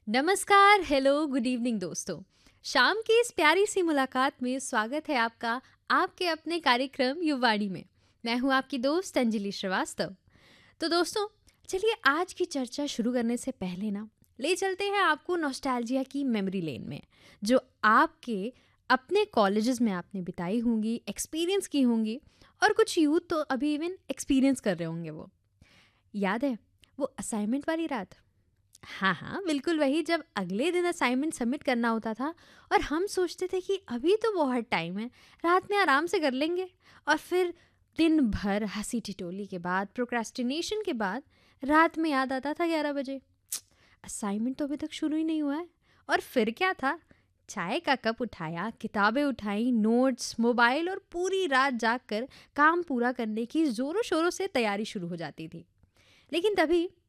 नमस्कार, hello, good evening दोस्तों। शाम की इस प्यारी सी मुलाकात में स्वागत है आपका आपके अपने कार्यक्रम युवाणी में। मैं हूं आपकी दोस्त अंजलि श्रीवास्तव। तो दोस्तों, चलिए आज की चर्चा शुरू करने से पहले ना ले चलते हैं आपको नॉस्टैल्जिया की मेमोरी लेन में, जो आपके अपने कॉलेजेस में आपने बिताई होंगी, एक्सपीरियंस की होंगी, और कुछ यूथ तो अभी इवन एक्सपीरियंस कर रहे होंगे। वो याद है वो असाइनमेंट वाली रात? हाँ, हाँ, बिल्कुल वही, जब अगले दिन असाइनमेंट सबमिट करना होता था और हम सोचते थे कि अभी तो बहुत टाइम है, रात में आराम से कर लेंगे। और फिर दिन भर हँसी-ठिठोली के बाद, प्रोक्रेस्टिनेशन के बाद, रात में याद आता था 11 बजे, असाइनमेंट तो अभी तक शुरू ही नहीं हुआ है। और फिर क्या था, चाय का कप उठाया, किताबें उठाई, नोट्स, मोबाइल, और पूरी रात जाग कर काम पूरा करने की ज़ोरों-शोरों से तैयारी शुरू हो जाती थी। लेकिन तभी